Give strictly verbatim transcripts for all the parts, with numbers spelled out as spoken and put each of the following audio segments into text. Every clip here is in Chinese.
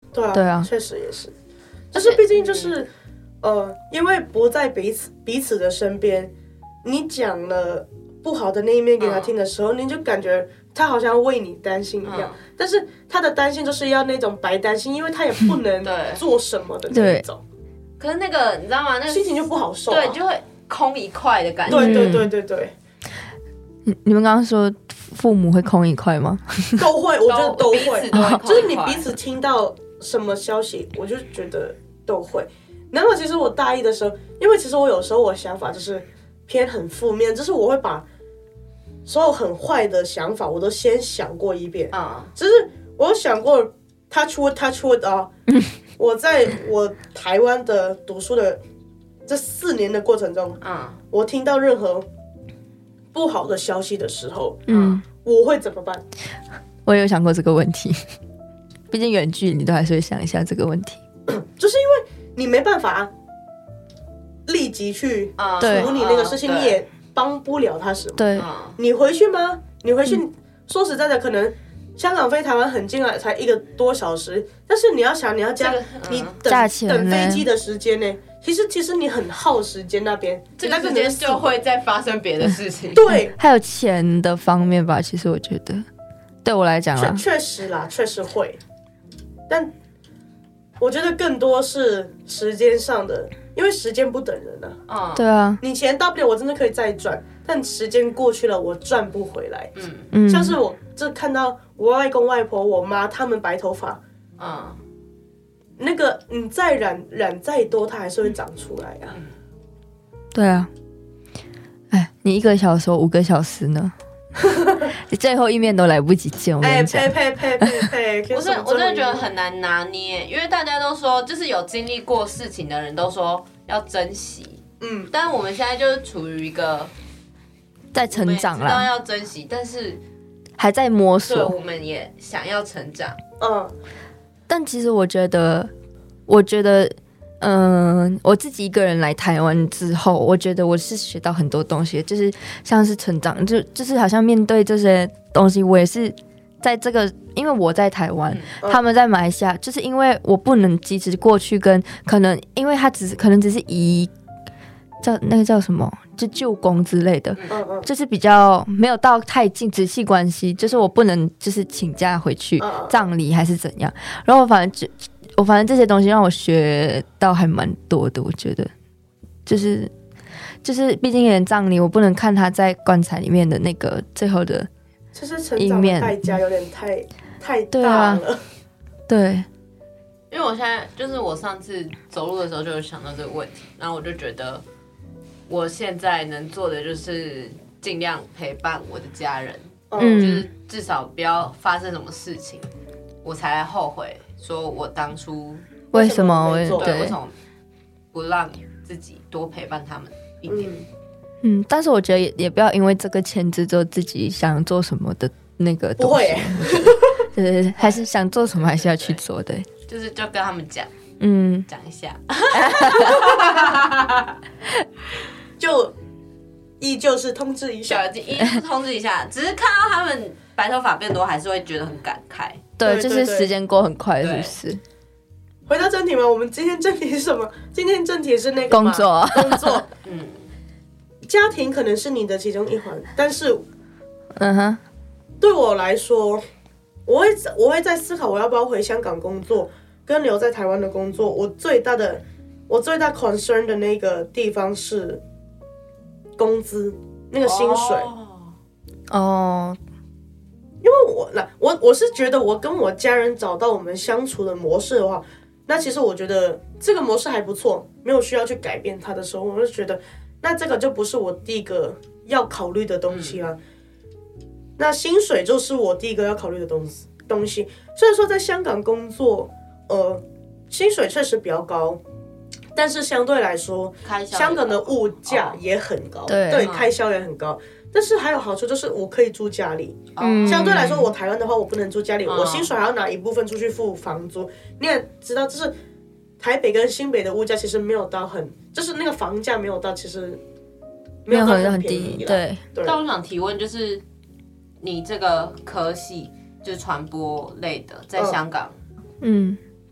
对啊， 对啊， 确实也是，就是毕竟就是、嗯、呃，因为不在彼此彼此的身边，你讲了不好的那一面给他听的时候，嗯、你就感觉他好像为你担心一样，嗯、但是他的担心就是要那种白担心，因为他也不能做什么的那种。 可是那个你知道吗？那个心情就不好受、啊， 对，就会空一块的感觉。 对对对对对。 你你们刚刚说父母会空一块吗？ 都会，我觉得都会， 都就是你彼此听到什么消息，我就觉得都会。然后其实我大一的时候，因为其实我有时候我想法就是偏很负面，就是我会把所有很坏的想法我都先想过一遍啊。只是我有想过 touch wood touch wood 啊，我在我台湾的读书的这四年的过程中，啊，我听到任何不好的消息的时候，嗯，我会怎么办？ 我有想过这个问题，毕竟远距你都还是会想一下这个问题， 就是因为你没办法立即去处理那个事情，你也帮不了他什么。 对， 你回去吗？你回去，嗯、说实在的，可能香港飞台湾很近啊，才一个多小时，但是你要想，你要加、这个嗯、你等等飞机的时间呢。其实，其实你很耗时间那边， 这个时间就会再发生别的事情。 对， 还有钱的方面吧。其实我觉得，对我来讲啦， 确实啦，确实会。但我觉得更多是时间上的，因为时间不等人啊。 嗯，对啊。 你钱大不了我真的可以再赚，但时间过去了，我赚不回来。嗯嗯。像是我这看到我外公外婆、我妈他们白头发，嗯。那个你再染染再多，它还是会长出来啊。 对啊，哎，你一个小时五个小时呢，你最后一面都来不及见。我跟你讲， 哎呸呸呸呸呸！ 我真我真的觉得很难拿捏，因为大家都说，就是有经历过事情的人都说要珍惜，嗯，但我们现在就是处于一个在成长啦， 知道要珍惜，但是还在摸索。 对，我们也想要成长， 嗯。 但其实我觉得，我觉得，嗯、呃，我自己一个人来台湾之后，我觉得我是学到很多东西，就是像是成长，就就是好像面对这些东西，我也是在这个，因为我在台湾，嗯、他们在马来西亚，就是因为我不能及时过去跟，可能因为他只是可能只是以叫那个叫什么，就舅公之类的，嗯嗯、就是比较没有到太近直系关系，就是我不能就是请假回去葬礼还是怎样，然后我反正就我反正这些东西让我学到还蛮多的，我觉得就是就是毕竟连葬礼我不能看他在棺材里面的那个最后的就是成长的代价有点太太大了，对啊， 对。 因为我现在就是我上次走路的时候就有想到这个问题，然后我就觉得我现在能做的就是尽量陪伴我的家人，嗯，就是至少不要发生什么事情，我才来后悔说我当初为什么对为什么不让自己多陪伴他们一点。 嗯, 嗯，但是我觉得 也, 也不要因为这个牵制之自己想做什么的那个东西， 不会、欸， 对，还是想做什么还是要去做的。 就是就跟他们讲， 嗯， 讲一下， 就依旧是通知一下， 依旧是通知一下，只是看到他们白头发变多，还是会觉得很感慨。 对，就是时间过很快，是不是？ 回到正题嘛，我们今天正题是什么？今天正题是那个工作， 工作，嗯，家庭可能是你的其中一环，但是， 嗯哼， 对我来说，我会我会在思考我要不要回香港工作。跟留在台湾的工作，我最大的我最大 concern 的那个地方是工资，那个薪水。 哦， 因为我来我我是觉得我跟我家人找到我们相处的模式的话，那其实我觉得这个模式还不错，没有需要去改变它的时候，我就觉得那这个就不是我第一个要考虑的东西啦。嗯、那薪水就是我第一个要考虑的东西东西。虽然说在香港工作。呃，薪水确实比较高，但是相对来说，香港的物价也很高，对，对开销也很高。但是还有好处就是我可以住家里，嗯，相对来说，我台湾的话我不能住家里，嗯、我薪水还要拿一部分出去付房租。你也知道，就是台北跟新北的物价其实没有到很，就是那个房价没有到，其实没有到很便宜， 对。 对但我想提问，就是你这个科系就是传播类的，在香港， 嗯。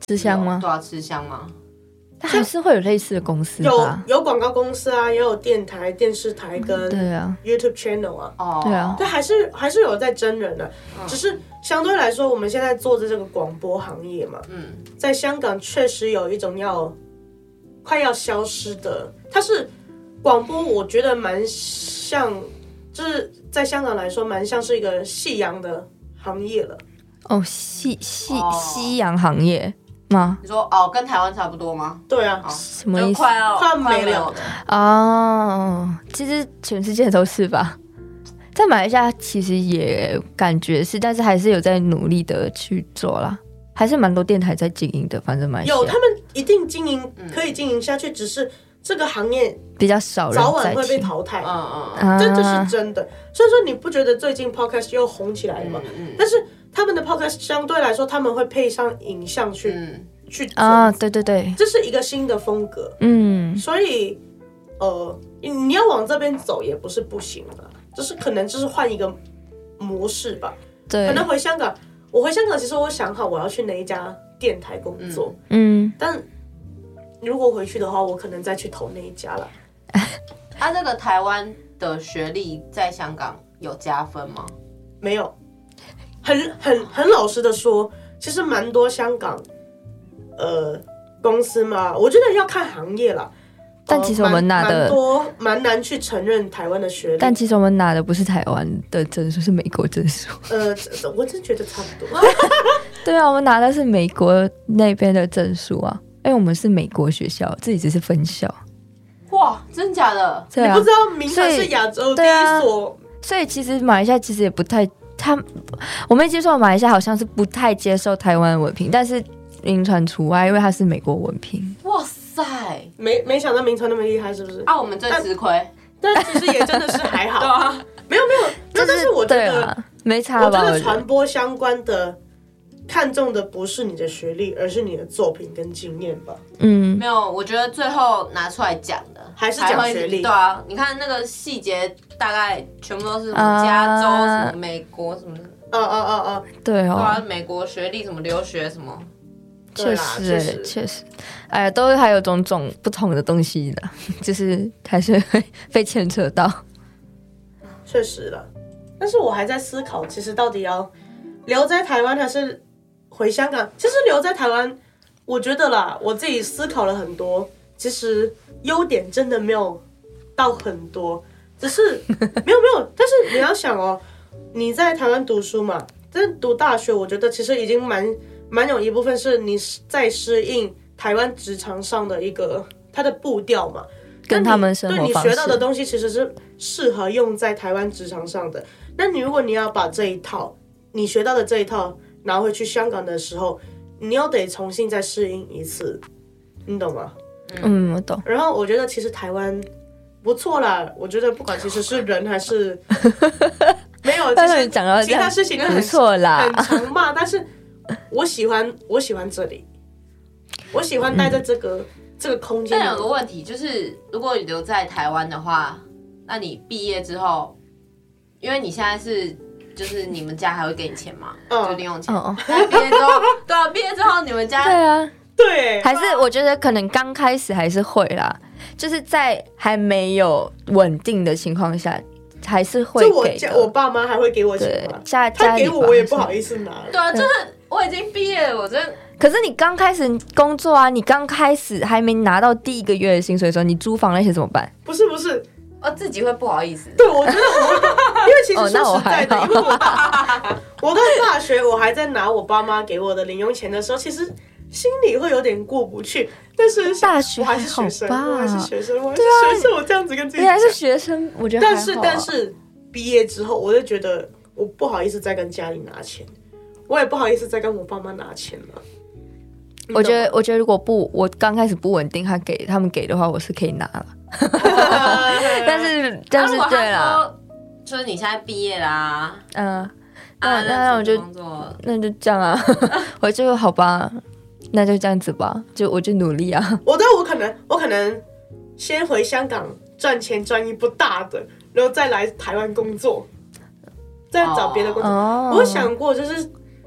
吃香吗？ 对啊，吃香吗？ 它还是会有类似的公司有吧？ 有广告公司啊，也有电台、电视台跟对啊 YouTube channel 啊， 哦， 对啊对，还是还是有在真人的，只是相对来说，我们现在做的这个广播行业嘛， 嗯， 在香港确实有一种要快要消失的，它是广播，我觉得蛮像，就是在香港来说，蛮像是一个夕阳的行业了。 哦，西西哦西洋行业吗？ 你说哦，跟台湾差不多吗？ 对啊， 哦什么意思？ 就快要快没了有的。 哦，其实全世界都是吧。在马来西亚其实也感觉是，但是还是有在努力的去做啦，还是蛮多电台在经营的。反正马来西亚有他们一定经营可以经营下去，只是这个行业比较少人早晚会在听被淘汰， 嗯嗯啊这这是真的。所以说你不觉得最近 podcast 又红起来了吗？ 嗯但是他们的 podcast 相对来说，他们会配上影像去、 嗯， 去啊， 做， 对对对， 这是一个新的风格。 嗯， 所以呃，你要往这边走也不是不行了，就是可能就是换一个模式吧。 对可，能回香港，我回香港其实我想好我要去哪一家电台工作， 嗯， 但如果回去的话，我可能再去投那一家了。 啊，这个台湾的学历在香港有加分吗？ 没有，很很很老实的说，其实蛮多香港呃公司嘛，我觉得要看行业啦。 但其实我们拿的呃蛮多蛮难去承认台湾的学历， 但其实我们拿的不是台湾的证书，是美国证书。 呃，这我真觉得差不多。 对啊，我们拿的是美国那边的证书啊，因为我们是美国学校，自己只是分校。 哇，真假的？ 对啊你不知，道民传是亚洲第一所， 所以其实马来西亚其实也不太，他我没接受马来西亚好像是不太接受台湾的文凭，但是民传除外，因为它是美国文凭。 哇塞！ 没没想到民传那么厉害，是不是？ 啊，我们最吃亏。 但其实也真的是还好， 对啊， 没有没有。那但是我觉得， 对啊，没差我吧？ 觉得传播相关的看重的不是你的学历，而是你的作品跟经验吧。 嗯没，有，我觉得最后拿出来讲的还是讲才会学历对啊，你看那个细节，大概全部都是什么加州、 啊什么美国什么的， 嗯嗯嗯嗯， 对哦， 对啊，美国学历什么留学什么， 确对啦实欸确实确实，哎呀，都还有种种不同的东西的，就是还是会被牵扯到。 确实了。但是我还在思考，其实到底要留在台湾还是回香港？其实留在台湾，我觉得啦，我自己思考了很多，其实优点真的没有到很多，只是没有没有。但是你要想哦，你在台湾读书嘛，但读大学，我觉得其实已经蛮蛮有一部分是你在适应台湾职场上的一个它的步调嘛。 跟他们生活对你方式学到的东西其实是适合用在台湾职场上的。那你如果你要把这一套你学到的这一套拿回去香港的时候，你又得重新再适应一次，你懂吗？ 嗯，我懂。 然后我觉得其实台湾不错啦，我觉得不管其实是人还是没有，其实讲到其他事情都不很错啦很，常骂，但是我喜欢我喜欢这里，我喜欢待在这个、这个空间里。 但有个问题就是，如果你留在台湾的话，那你毕业之后，因为你现在是就是你们家还会给你钱嘛， 嗯就零用钱。 哦哦， 那毕业之后，对啊，毕业之后你们对家啊， 对， 还是我觉得可能刚开始还是会啦，就是在还没有稳定的情况下，还是会就我给的。 家我爸妈还会给我钱对吗？ 家家里他给我我也不吧好意思拿。 对啊，就是我已经毕业了，我真的可是你刚开始工作啊，你刚开始还没拿到第一个月的薪水的时候，你租房那些怎么办？ 不是不是， 我自己会不好意思。 对我觉得我会，因为其实哦那说实在的， 我还好因为我我到大学我还在拿我爸妈给我的零用钱的时候，其实心里会有点过不去。但是大学我还是学生， 还好吧我还是学生，我还是学生，我这样子跟自己讲你还。是学生，我觉得还好啊但是但是毕业之后，我就觉得我不好意思再跟家里拿钱，我也不好意思再跟我爸妈拿钱了。你懂吗我觉得，我觉得如果不，我刚开始不稳定，他给他们给的话，我是可以拿了。但是，但是啊如果他对啦， 说，就是你现在毕业啦， 嗯、 啊， 那那我就工作那就这样啊，我就好吧，那就这样子吧，就我就努力啊。 我对我可能我可能先回香港赚钱赚一波大的，然后再来台湾工作，再找别的工作。 哦， 我想过，就是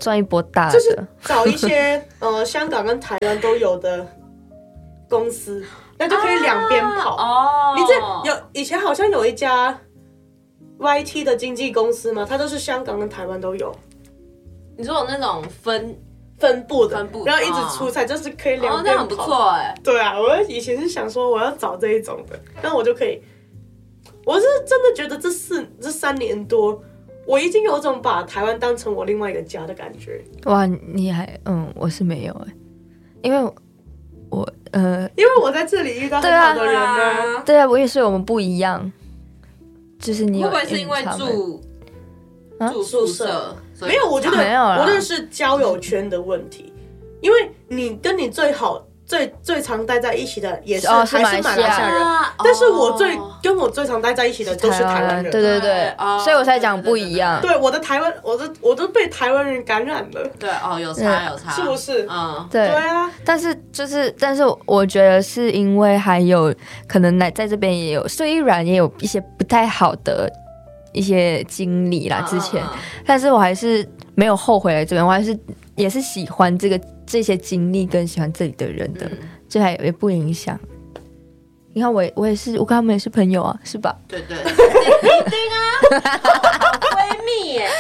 赚一波大的， 就是找一些呃香港跟台湾都有的公司，那就可以两边跑。 哦， 你这有以前好像有一家 Y T 的经纪公司嘛，它都是香港跟台湾都有。 你说有那种分分部的， 分部然后一直出菜，就是可以两哦， 边跑。 那很不错哎。 对啊，我以前是想说我要找这一种的，那我就可以。我是真的觉得这四这三年多，我已经有种把台湾当成我另外一个家的感觉。 哇，你还嗯，我是没有哎、欸，因为我呃， 因为我在这里遇到很好的人呢、啊。 对啊，我也是，我们不一样。就是你有会不会是因为住、啊、住宿舍？ 没有，我觉得我认识交友圈的问题，因为你跟你最好、最最常待在一起的也是、 哦、 是还是马来西亚人， 啊、 但是我最、哦、跟我最常待在一起的都是台湾人， 对对对，哦、所以我才讲不一样。 对，我的台湾，我的我都被台湾人感染了。 对哦，有差有差， 是不是？ 嗯， 对对啊。 但是就是，但是我觉得是因为还有可能来在这边也有，虽然也有一些不太好的一些经历啦，之前，嗯嗯嗯但是我还是。没有后悔来这边，我还是也是喜欢这个这些经历跟喜欢这里的人的，这、嗯、还也不影响。你看我我也是，我跟他们也是朋友啊，是吧？ 对对，一定啊，闺蜜耶，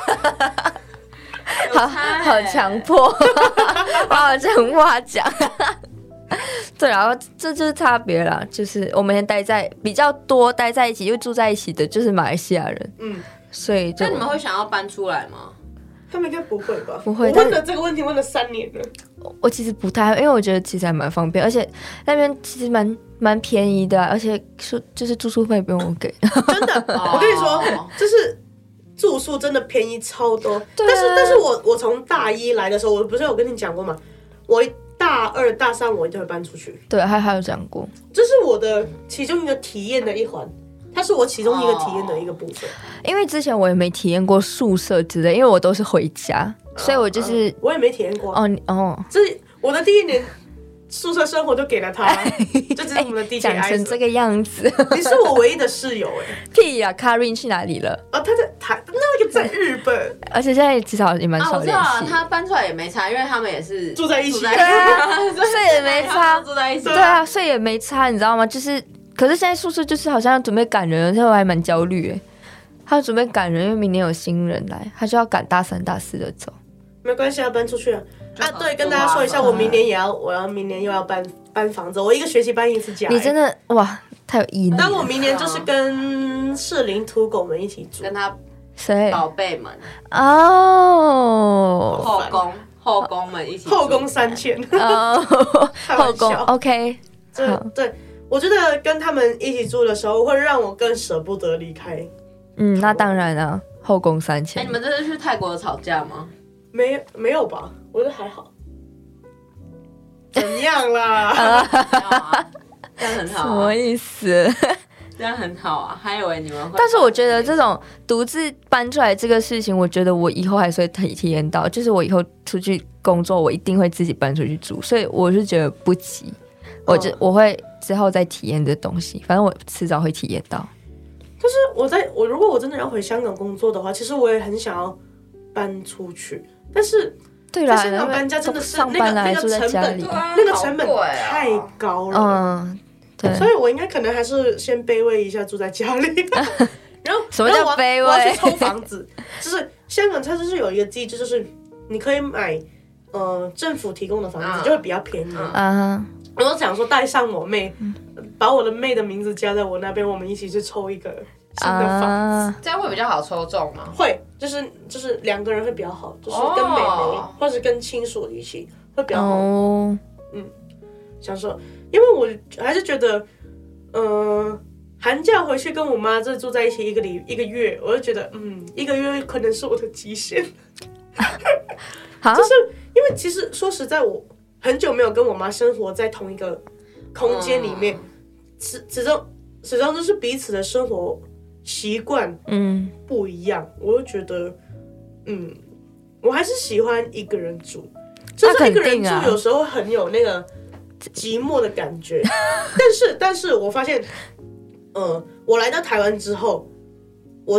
好好强迫，哇，这很话讲。对，然后这就是差别啦，就是我们待在比较多待在一起又住在一起的，就是马来西亚人，嗯，所以就那你们会想要搬出来吗？ 他们应该不会吧？ 不会。 我问了这个问题问了三年了。 我其实不太，因为我觉得其实还蛮方便，而且那边其实蛮蛮便宜的、啊，而且住就是住宿费不用我给。 真的，我跟你说，就是住宿真的便宜超多。 对啊、 但是，但是我我从大一来的时候，我不是有跟你讲过吗？我大二、大三我一定会搬出去。 对，还还有讲过， 这是我的其中一个体验的一环。它是我其中一个体验的一个部分， 因为之前我也没体验过宿舍之类，因为我都是回家，所以我就是、 嗯、我也没体验过。 哦哦， 这是我的第一年宿舍生活就给了他，这就是我们的第一讲成这个样子。 你是我唯一的室友哎、 欸，屁呀 ！Karin 去哪里了？ 啊、哦，他在台，那个在日本， 而且现在至少也蛮少联系、 啊。他搬出来也没差，因为他们也是住在一起， 对啊，睡也没差， 住在一起， 对啊，睡也没差，你知道吗？就是。可是现在宿舍就是好像准备赶人，而且我还蛮焦虑哎。他准备赶人，因为明年有新人来，他就要赶大三、大四的走。 没关系，要搬出去啊！啊，对，跟大家说一下，我明年也要，我要明年又要搬搬房子，我一个学期搬一次家。 你真的哇，太有毅力了。 但我明年就是跟适龄土狗们一起住， 跟他谁宝贝们哦， 后宫后宫们一起住， 后宫三千哦，后宫 OK， 对对。我觉得跟他们一起住的时候，会让我更舍不得离开。 嗯，那当然了，后宫三千。 哎、欸，你们这是去泰国吵架吗？ 没没有吧？我觉得还好。怎样啦？ 这样很好、啊。 什么意思？ 这样很好啊，还以为你们会。 但是我觉得这种独自搬出来这个事情，我觉得我以后还是会体体验到，就是我以后出去工作，我一定会自己搬出去住，所以我是觉得不急。我就我会之后再体验这东西，反正我迟早会体验到。 但是我在我如果我真的要回香港工作的话，其实我也很想要搬出去，但是对啦， 在香港搬家真的是那个那个成本，那个成本太高了。 嗯，对， 所以我应该可能还是先卑微一下住在家里。然后什么叫卑微？ 我要去抽房子，就是香港它就是有一个机制，就是你可以买呃政府提供的房子，就会比较便宜啊。我都想说带上我妹，嗯、把我的妹的名字加在我那边，我们一起去抽一个新的房子，啊、 这样会比较好抽中吗？ 会，就是就是两个人会比较好，就是跟妹妹、哦、或者跟亲属一起会比较好。哦、嗯，想说，因为我还是觉得，呃，寒假回去跟我妈这住在一起一个礼一个月，我就觉得，嗯，一个月可能是我的极限。就是因为其实说实在我。很久没有跟我妈生活在同一个空间里面，始始终始终就是彼此的生活习惯嗯不一样，嗯、我就觉得嗯，我还是喜欢一个人住，就是一个人住有时候很有那个寂寞的感觉，但是但是我发现，呃，我来到台湾之后，我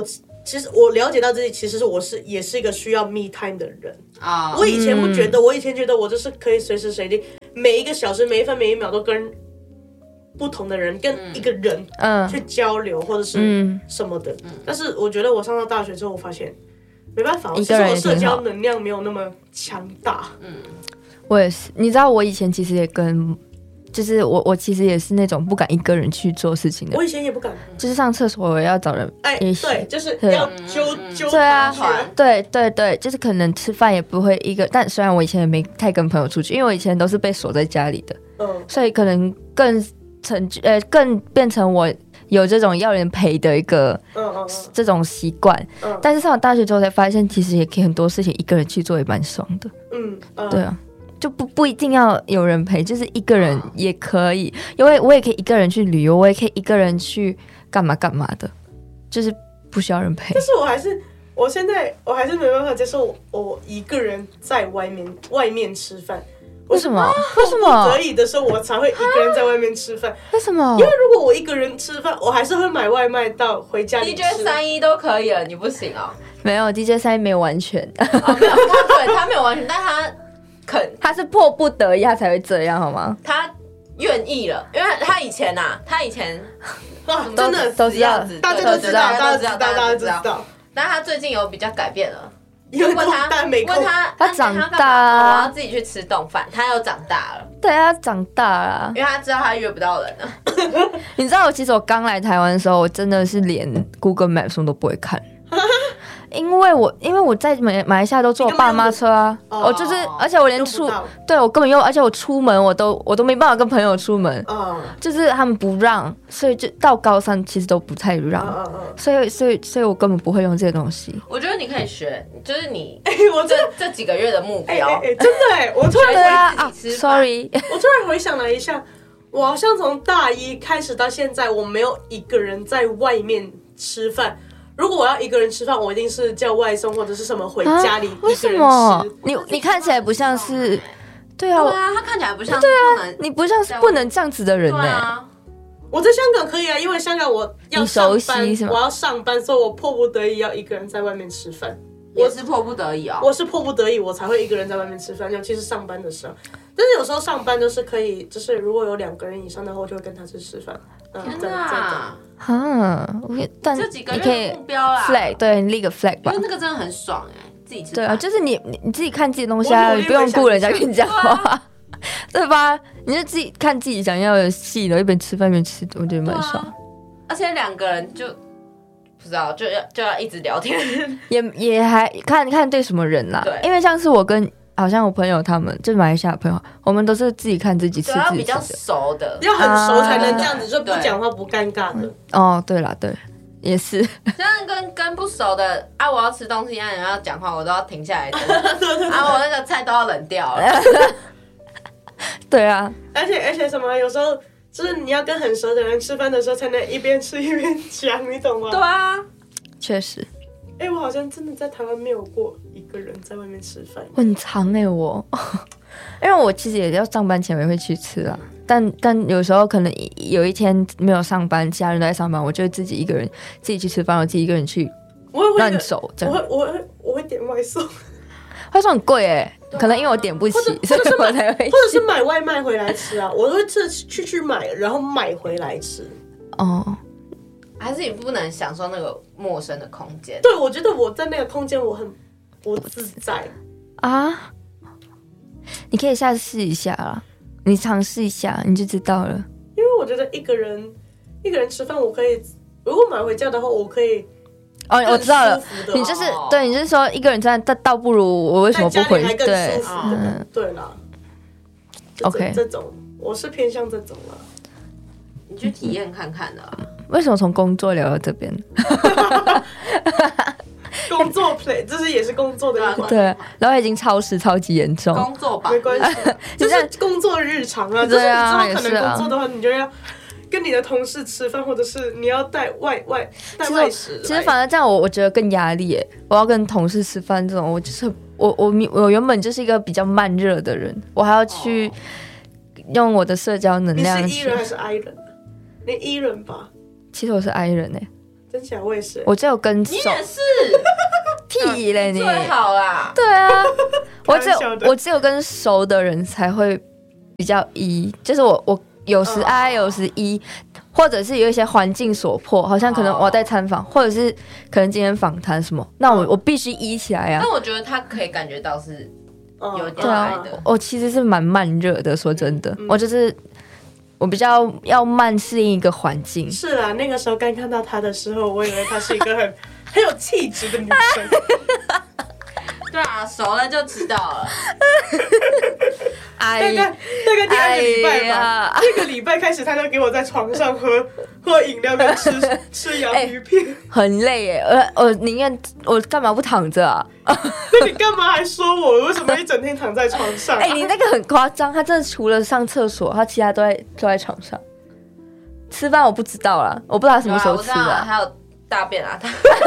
其实我了解到自己，其实我是也是一个需要 me time 的人啊。 我以前不觉得，我以前觉得我就是可以随时随地，每一个小时、每一分、每一秒都跟不同的人、跟一个人去交流，或者是什么的。但是我觉得我上到大学之后，我发现没办法，其实我社交能量没有那么强大。嗯， 我也是。你知道，我以前其实也跟。就是我，我其实也是那种不敢一个人去做事情的。 我以前也不敢， 就是上厕所我要找人一起。哎，对，就是要揪揪对啊，对对对，就是可能吃饭也不会一个。但虽然我以前也没太跟朋友出去，因为我以前都是被锁在家里的，嗯，所以可能更成呃更变成我有这种要人陪的一个嗯嗯这种习惯。嗯，但是上了大学之后才发现，其实也可以很多事情一个人去做也蛮爽的。嗯，对啊。就不不一定要有人陪，就是一个人也可以，因为我也可以一个人去旅游，我也可以一个人去干嘛干嘛的，就是不需要人陪。 但是我还是，我现在我还是没办法接受我，我一个人在外面外面吃饭。 为什么？为什么？ 可以的时候我才会一个人在外面吃饭。 为什么？ 因为如果我一个人吃饭，我还是会买外卖到回家里吃。 D J 三一都可以了，你不行哦。 没有 D J 三一没有完全， 哦、没有他对他没有完全，但他。肯他是迫不得已他才会这样好吗？ 他愿意了，因为他以前啊，他以前啊真的都知道， 大家都知道，大家都知道，大家都知道。 但他最近有比较改变了， 问他问他他长大， 我要自己去吃冻饭，他又长大了。 对，他长大了， 因为他知道他约不到人了。 你知道，我其实我刚来台湾的时候，我真的是连 Google Maps 都不会看。因为我因为我在马马来西亚都坐我爸妈车啊，我就是，而且我连出，对我根本用，而且我出门我都我都没办法跟朋友出门，就是他们不让，所以就到高三其实都不太让，所以所以所以我根本不会用这些东西。 我觉得你可以学，就是你， 哎，我这这几个月的目标， 哎，真的哎，我突然回自己吃 ，sorry， 我突然回想了一下，我好像从大一开始到现在，我没有一个人在外面吃饭。如果我要一个人吃饭，我一定是叫外送或者是什么回家里一个人吃。 啊、你你看起来不像是，对啊， 对啊，他看起来不像是不能， 对啊，你不像是不能这样子的人呢、欸。 啊、 我在香港可以啊，因为香港我要上班，我要上班，所以我迫不得已要一个人在外面吃饭。 我是迫不得已啊、 哦，我是迫不得已我才会一个人在外面吃饭，尤其是上班的时候。但是有时候上班就是可以，就是如果有两个人以上的话，我就会跟他去吃饭。 嗯，天哪！ 哈，但这几个月的目标啦 ，flag 对，你立个 flag 吧。 因为那个真的很爽哎、欸，自己吃。 对啊，就是你你自己看自己的东西啊，你不用顾人家跟你讲话，对吧？你就自己看自己想要的戏，然后一边吃饭一边吃，我觉得蛮爽。啊、 而且两个人就不知道就要就要一直聊天， 也也还看看对什么人啦。对，因为像是我跟。好像我朋友他们就马来西亚的朋友，我们都是自己看自己吃自己吃的， 比较熟的， 要很熟才能这样子，就不讲话不尴尬的。 哦，对啦，对，也是。 像跟跟不熟的啊，我要吃东西，啊，你要讲话，我都要停下来等，啊，我那个菜都要冷掉了。 对啊， 而且而且什么，有时候就是你要跟很熟的人吃饭的时候，才能一边吃一边讲，你懂吗？ 对啊， 确实。 哎、欸，我好像真的在台湾没有过一个人在外面吃饭， 很长哎、欸、我，因为我其实也要上班前我也会去吃啦，但但有时候可能有一天没有上班，其他人都在上班，我就会自己一个人自己去吃饭，我自己一个人去乱走，这样。 我会我会我会点外送， 外送很贵哎、欸，可能因为我点不起，所以我才会， 或者是买外卖回来吃啊，我会自去去买，然后买回来吃。 哦。 还是你不能享受那个陌生的空间？ 对，我觉得我在那个空间我很不自在啊。你可以下次试一下啦，你尝试一下你就知道了。 因为我觉得一个人一个人吃饭，我可以如果买回家的话，我可以哦，我知道了，你就是、哦、对，你就是说一个人这样，但倒不如我为什么不回？ 对，嗯，对啦。OK， 这种我是偏向这种啦。 你去体验看看的、啊。 为什么从工作聊到这边？ 工作 play， 这是也是工作的一环。 对，然后已经超时超级严重。 工作吧， 没关系，就是工作日常啊。就是你之后可能工作的话，你就要跟你的同事吃饭，或者是你要带外外带外食。 其实反而这样我，我我觉得更压力耶。我要跟同事吃饭这种，我就是我我我原本就是一个比较慢热的人，我还要去用我的社交能量。 你是 E 人还是 I 人？你 E 人吧。 其实我是 I 人哎、 真假我也是， 我只有跟熟， 你也是屁嘞你， 最好啦。 对啊，我只有开玩笑的我只有跟熟的人才会比较一，就是我我有时 I、有时一，或者是有一些环境所迫，好像可能我在参访，或者是可能今天访谈什么，那我我必须一起来啊但。我觉得他可以感觉到是有点对啊来的，， 我其实是蛮慢热的，说真的， 嗯我就是我比较要慢适应一个环境。 是啦，那个时候刚看到她的时候，我以为她是一个很很有气质的女生。 对啊，熟了就知道了。 哎大概大概第二个礼拜哎吧， 呀第二个礼拜开始，她就给我在床上喝喝饮料跟吃吃洋芋片。 很累耶，我我宁愿我干嘛不躺着啊？ 那你干嘛还说我为什么一整天躺在床上、啊？ 哎、你那个很夸张，他真的除了上厕所，他其他都在都在床上。吃饭我不知道啦，我不知道他什么时候吃有啊我知道啊的、 还有大便啊，他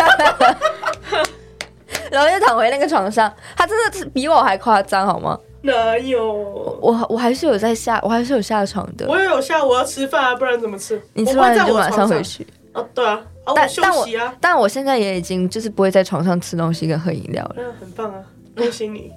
然后就躺回那个床上，他真的是比我还夸张好吗？ 哪有？ 我我还是有在下，我还是有下床的。 我也有下午要吃饭啊，不然怎么吃？ 你吃我不会在我完你就马上床回去。 哦，对啊，啊，我但休但我息啊， 但我现在也已经就是不会在床上吃东西跟喝饮料了。 那很棒啊，恭喜你。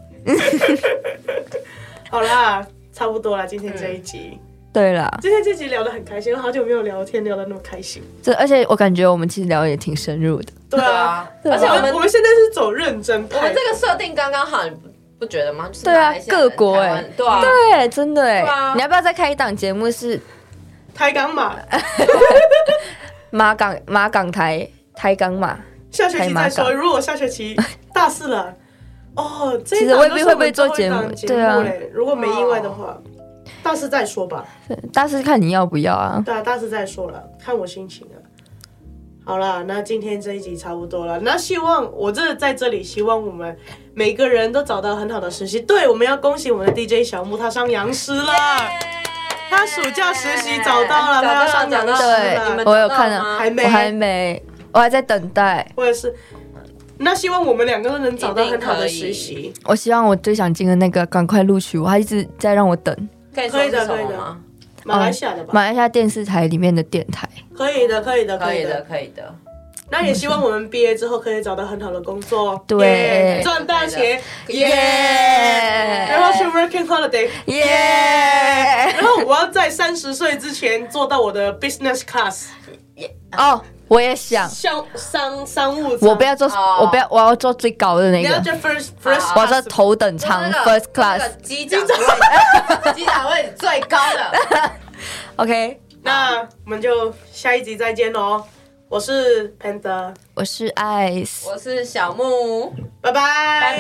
好啦，差不多啦，今天这一集， 对啦， 今天这集聊得很开心，好久没有聊天聊得那么开心。 这而且我感觉我们其实聊得也挺深入的。 对啊， 对啊， 对啊而且我而且我们们我们现在是走认真派的， 我们这个设定刚刚好，你不不觉得吗？就是对啊马来西亚人各国台湾欸对啊， 对，真的哎、 对啊你要不要再开一档节目是台港马， 马港马港台台港马？ 下学期再台马说。 港如果下学期大四了，哦，这一其实档未必会不会都是我们做节目最后一档节对啊嘞如果没意外的话，大四再说吧。 大师看你要不要啊？ 对啊，大四再说了，看我心情啊。好啦，那今天这一集差不多了。那希望我这在这里，希望我们每个人都找到很好的实习。对，我们要恭喜我们的 D J 小木，他上阳师了。他暑假实习找到了，他要上阳师对了。 我有看到到吗还没， 我还没，我还在等待。 我也是。那希望我们两个都能找到很好的实习。 我希望我最想进的那个赶快录取，我还一直在让我等。 可以说是什可以的可以的么吗？ 马来西亚的吧？ 马来西亚电视台里面的电台。 可以的，可以的， 可以的， 以的。 可以的。 那也希望我们毕业之后可以找到很好的工作， 对耶赚大钱，耶！然后去 working holiday， 耶！ 然后我要在三十岁之前做到我的 business class， 哦，我也想， 商商商务舱。 我不要做， 哦我不要，我要做最高的那个， 你要做 first first， 我要做 class 头等舱那个 first 那 class 个。机长位，机长位最高的。 OK， 那我们就下一集再见喽。我是 Panda， 我是 Ice。 我是小木。 拜拜。